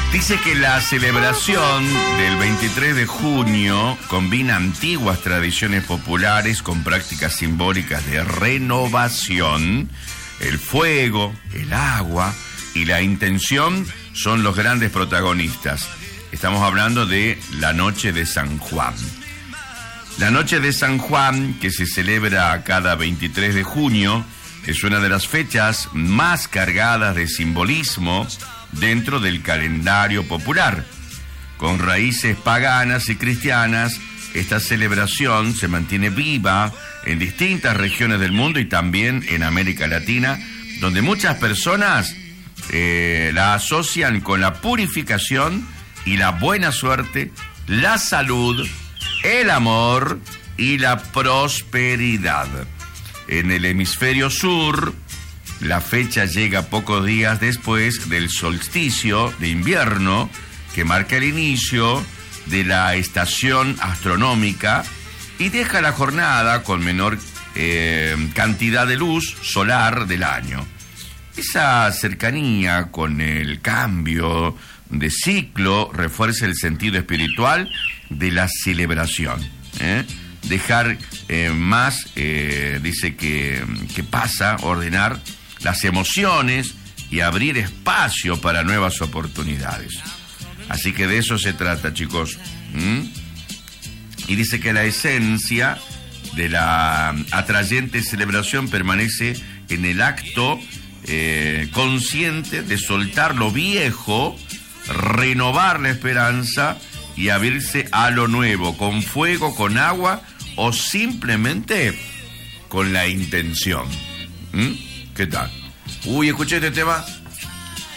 Dice que la celebración del 23 de junio combina antiguas tradiciones populares con prácticas simbólicas de renovación. El fuego, el agua y la intención son los grandes protagonistas. Estamos hablando de la Noche de San Juan. La Noche de San Juan, que se celebra cada 23 de junio, es una de las fechas más cargadas de simbolismo dentro del calendario popular. Con raíces paganas y cristianas, esta celebración se mantiene viva en distintas regiones del mundo y también en América Latina, donde muchas personas la asocian con la purificación y la buena suerte, la salud, el amor y la prosperidad. En el hemisferio sur, la fecha llega pocos días después del solsticio de invierno, que marca el inicio de la estación astronómica y deja la jornada con menor cantidad de luz solar del año. Esa cercanía con el cambio de ciclo refuerza el sentido espiritual de la celebración. Dejar más, dice que pasa, ordenar las emociones y abrir espacio para nuevas oportunidades. Así que de eso se trata, chicos. Y dice que la esencia de la atrayente celebración permanece en el acto consciente de soltar lo viejo, renovar la esperanza y abrirse a lo nuevo, con fuego, con agua o simplemente con la intención. ¿Qué tal? Uy, escuché este tema.